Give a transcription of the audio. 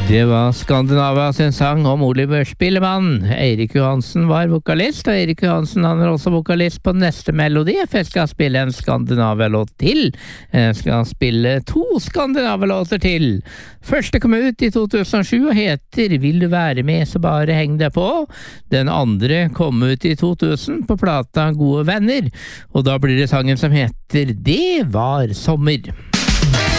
Det var Skandinavia sin sang om Oliver Spillemann. Eirik Johansen var vokalist, og Eirik Johansen han er også vokalist på neste melodi, for jeg skal spille en Skandinavia-låt til. Jeg skal spille 2 Skandinavia-låter til. Første kom ut i 2007 og heter Vil du være med, så bare heng deg på. Den andre kom ut i 2000 på plata Gode venner, og da blir det sangen som heter Det var sommer.